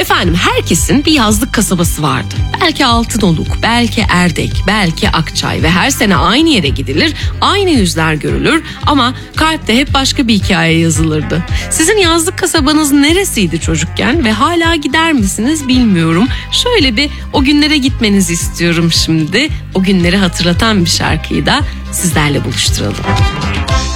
Efendim, herkesin bir yazlık kasabası vardı. Belki Altınoluk, belki Erdek, belki Akçay ve her sene aynı yere gidilir, aynı yüzler görülür ama kalpte hep başka bir hikaye yazılırdı. Sizin yazlık kasabanız neresiydi çocukken ve hala gider misiniz bilmiyorum. Şöyle bir o günlere gitmenizi istiyorum şimdi. O günleri hatırlatan bir şarkıyı da sizlerle buluşturalım.